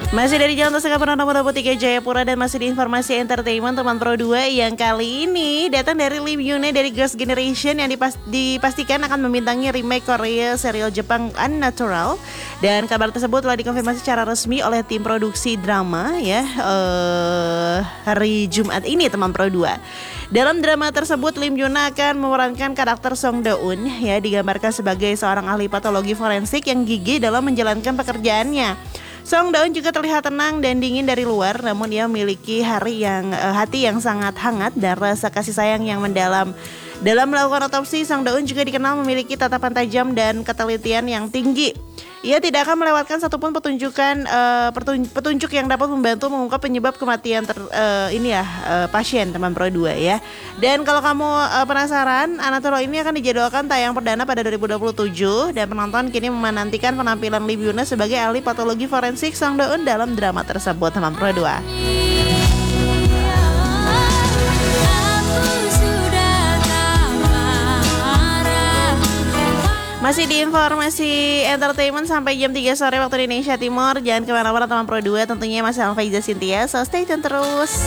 Masih dari Jalan Tosaka Purnama Putih Jayapura dan masih di informasi entertainment teman Pro 2 yang kali ini datang dari Lee Myung-nae dari Girls' Generation yang dipastikan akan membintangi remake Korea serial Jepang Unnatural, dan kabar tersebut telah dikonfirmasi secara resmi oleh tim produksi drama ya hari Jumat ini teman Pro 2. Dalam drama tersebut Lee Myung-nae akan memerankan karakter Song Do-eun ya, digambarkan sebagai seorang ahli patologi forensik yang gigih dalam menjalankan pekerjaannya. Song Do-eun juga terlihat tenang dan dingin dari luar, namun ia memiliki hati yang sangat hangat dan rasa kasih sayang yang mendalam. Dalam melakukan otopsi, Song Do-eun juga dikenal memiliki tatapan tajam dan ketelitian yang tinggi. Ia tidak akan melewatkan satupun petunjuk yang dapat membantu mengungkap penyebab kematian pasien teman Pro 2 ya. Dan kalau kamu penasaran, Unnatural ini akan dijadwalkan tayang perdana pada 2027 dan penonton kini menantikan penampilan Lee Myung-nae sebagai ahli patologi forensik Song Do-eun dalam drama tersebut teman Pro 2. Masih di informasi entertainment sampai jam 3 sore waktu Indonesia Timur. Jangan kemana-mana teman Pro 2, tentunya masih sama Faiza Cynthia, so stay tune terus.